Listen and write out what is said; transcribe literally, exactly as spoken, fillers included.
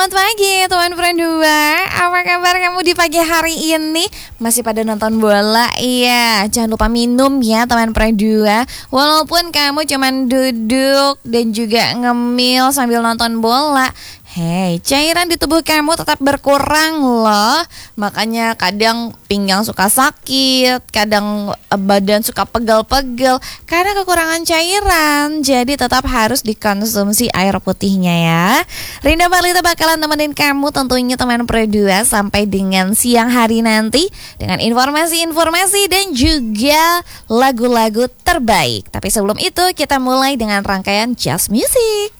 Selamat pagi teman Prendua. Apa kabar kamu di pagi hari ini? Masih pada nonton bola? Iya, jangan lupa minum ya teman Prendua. Walaupun kamu cuman duduk dan juga ngemil sambil nonton bola, hei, cairan di tubuh kamu tetap berkurang loh. Makanya kadang pinggang suka sakit, kadang badan suka pegel-pegel karena kekurangan cairan. Jadi tetap harus dikonsumsi air putihnya ya. Rinda Marlita bakalan temenin kamu tentunya teman Prendua sampai dengan siang hari nanti dengan informasi-informasi dan juga lagu-lagu terbaik. Tapi sebelum itu kita mulai dengan rangkaian Just Music.